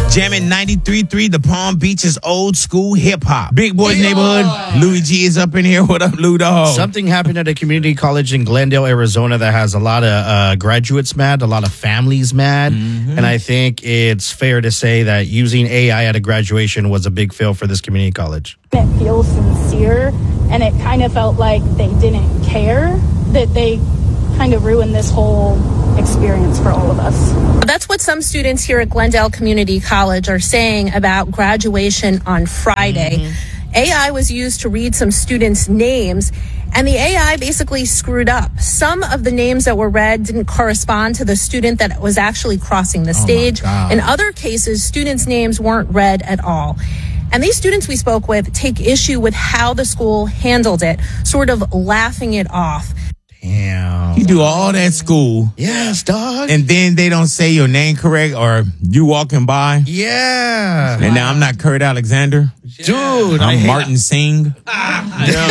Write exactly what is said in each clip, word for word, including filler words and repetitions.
Jamming ninety-three point three, the Palm Beach's old school hip hop. Big Boys yeah. Neighborhood. Louis G is up in here. What up, Lou Dog? Something happened at a community college in Glendale, Arizona that has a lot of uh, graduates mad, a lot of families mad. Mm-hmm. And I think it's fair to say that using A I at a graduation was a big fail for this community college. It feels sincere, and it kind of felt like they didn't care, that they kind of ruined this whole experience for all of us. That's what some students here at Glendale Community College are saying about graduation on Friday. Mm-hmm. A I was used to read some students' names, and the A I basically screwed up. Some of the names that were read didn't correspond to the student that was actually crossing the stage. Oh In other cases, students' names weren't read at all. And these students we spoke with take issue with how the school handled it, sort of laughing it off. Damn. You do all that school. Yes, dog. And then they don't say your name correct, or you walking by. Yeah. And now I'm not Kurt Alexander. Dude. I'm Martin Singh. Ah, you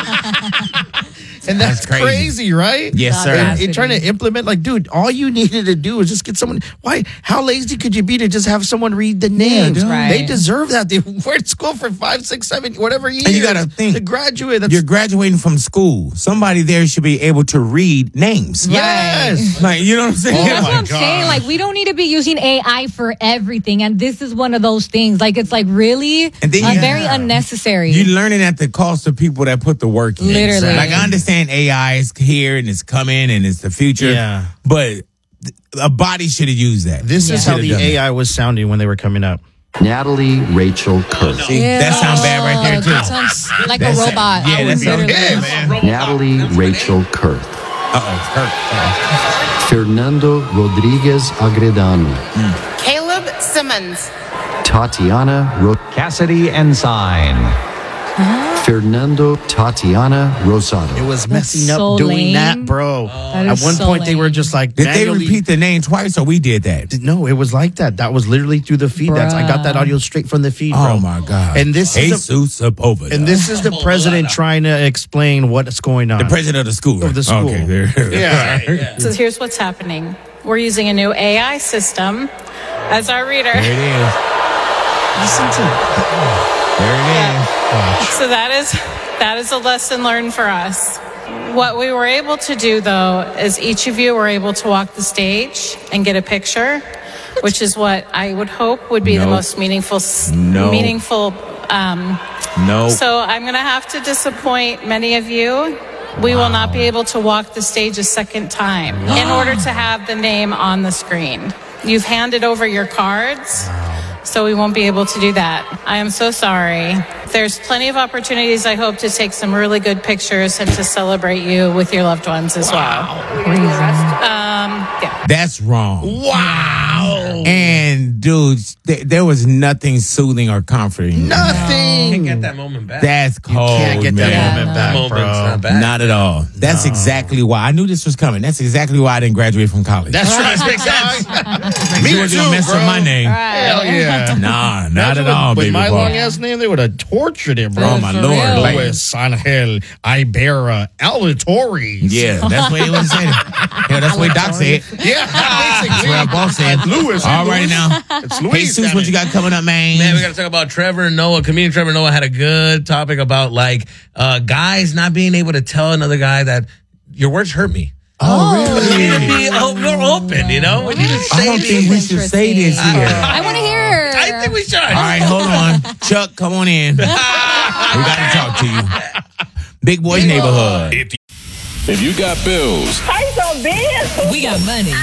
know? And that's, that's crazy. crazy, right? Yes, sir. And, and trying to implement, like, dude, all you needed to do is just get someone. Why? How lazy could you be to just have someone read the names? Yeah, right. They deserve that. They were at school for five, six, seven, whatever years. And you got to think. To graduate. That's, you're graduating from school. Somebody there should be able to read names. Yes. Like, you know what I'm saying? Oh, That's my what I'm God. saying. Like, we don't need to be using A I for everything. And this is one of those things. Like, it's like really And then uh, you- very unnecessary. You're learning at the cost of people that put the work in. Literally. Like, I understand A I is here and it's coming and it's the future. Yeah. But a body should have used that. This is Should how have the done A that. I was sounding when they were coming up. Natalie Rachel Kirk. See, that sounds bad right there, too. That sounds like That's- a robot. yeah, that sounds Literally. good, man. Natalie Rachel Kirk. Uh-oh, Kirk. Uh-oh. Fernando Rodriguez Agredano. Caleb Simmons. Tatiana Ro- Cassidy Ensign. Fernando Tatiana Rosado. It was That's messing up so doing lame. that, bro. That At is one so point, they were lame. just like, Did they manually- repeat the name twice or we did that? No, it was like that. That was literally through the feed. That's I got that audio straight from the feed, bro. Oh, my God. And this is the, Jesus Sepulveda. and this is the president trying to explain what's going on. the president of the school. Of the school. Okay, there. Yeah. So here's what's happening. We're using a new A I system as our reader. There it is. Listen to There it is. So that is that is a lesson learned for us. What we were able to do, though, is each of you were able to walk the stage and get a picture, which is what I would hope would be the Nope. most meaningful. No. Meaningful. Um, No. So I'm going to have to disappoint many of you. We will not be able to walk the stage a second time in order to have the name on the screen. You've handed over your cards, so we won't be able to do that. I am so sorry. There's plenty of opportunities, I hope, to take some really good pictures and to celebrate you with your loved ones as well. Um, yeah. That's wrong. Wow. And, dude, th- there was nothing soothing or comforting. Nothing. Can't get that moment back. That's cold, Can't get that man. moment back, Moment's bro. not back. Not at all. That's exactly why. I knew this was coming. That's exactly why I didn't graduate from college. That's right. Makes sense. Me Me was too, gonna mess bro. up my name. Hell yeah. Nah, not Imagine at all, with, baby with my boy. long ass name, they would have tortured it, bro. Oh, my Lord. real. Like, Luis Angel Ibera Alatorres. yeah, that's what he was saying. Yeah, that's what Doc said. Yeah, That's basically. what our boss said. Louis. All right now. It's Hey, Luis. Sus, damn what it. you got coming up, man? Man, we got to talk about Trevor Noah. Comedian Trevor Noah had a good topic about like uh, guys not being able to tell another guy that your words hurt me. Oh, You need to really? be oh, more open, you know? When you just I say don't these- think we should say this here. I want to hear. I think we should. All right, hold on. Chuck, come on in. We got to talk to you. Big Boys Neighborhood. If you got bills, We got money.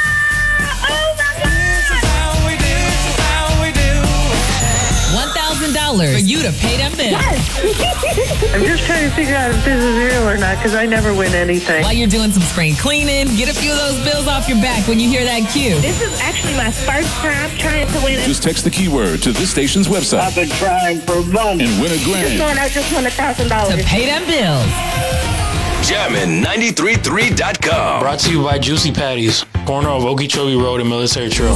One thousand dollars for you to pay them bills. I'm just trying to figure out if this is real or not because I never win anything. While you're doing some spring cleaning, get a few of those bills off your back when you hear that cue. This is actually my first time trying to win. just text the keyword to this station's website I've been trying for months. and win a This grand. one, I just won a thousand To dollars. pay them bills. Jammin' ninety-three point three dot com. Brought to you by Juicy Patties, corner of Okeechobee Road and Military Trail.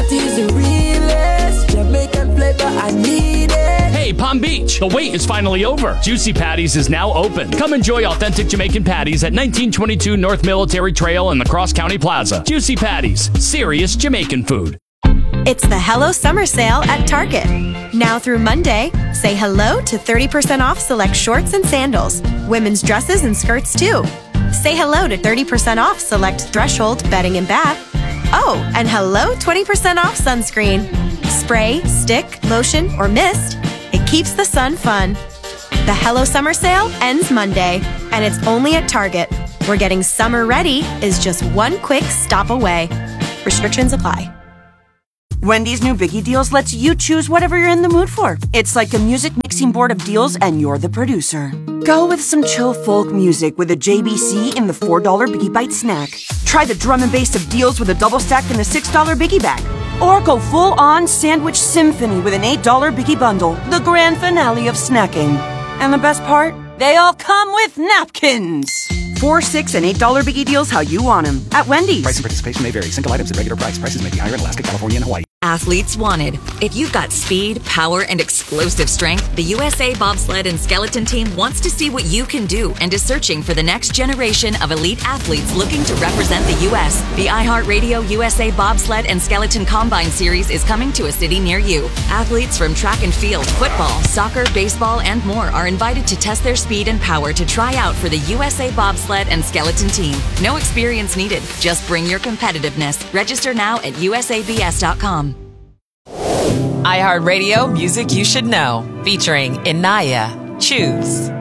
Hey, Palm Beach, the wait is finally over. Juicy Patties is now open. Come enjoy authentic Jamaican patties at nineteen twenty-two North Military Trail in the Cross County Plaza. Juicy Patties, serious Jamaican food. It's the Hello Summer Sale at Target. Now through Monday, say hello to thirty percent off select shorts and sandals, women's dresses and skirts too. Say hello to thirty percent off select Threshold bedding and bath. Oh, and hello twenty percent off sunscreen. Spray, stick, lotion, or mist, it keeps the sun fun. The Hello Summer Sale ends Monday, and it's only at Target, where getting summer ready is just one quick stop away. Restrictions apply. Wendy's new Biggie Deals lets you choose whatever you're in the mood for. It's like a music mixing board of deals, and you're the producer. Go with some chill folk music with a J B C in the four dollar Biggie Bite snack. Try the drum and bass of deals with a double stack in the six dollar Biggie Bag. Or go full-on sandwich symphony with an eight dollar Biggie Bundle, the grand finale of snacking. And the best part? They all come with napkins. Four, six, and eight dollar Biggie Deals how you want them at Wendy's. Price and participation may vary. Single items at regular price. Prices may be higher in Alaska, California, and Hawaii. Athletes wanted. If you've got speed, power, and explosive strength, the U S A Bobsled and Skeleton Team wants to see what you can do and is searching for the next generation of elite athletes looking to represent the U S. The iHeartRadio U S A Bobsled and Skeleton Combine Series is coming to a city near you. Athletes from track and field, football, soccer, baseball, and more are invited to test their speed and power to try out for the U S A Bobsled and Skeleton Team. No experience needed. Just bring your competitiveness. Register now at U S A B S dot com. iHeartRadio Music You Should Know, featuring Inaya. Choose.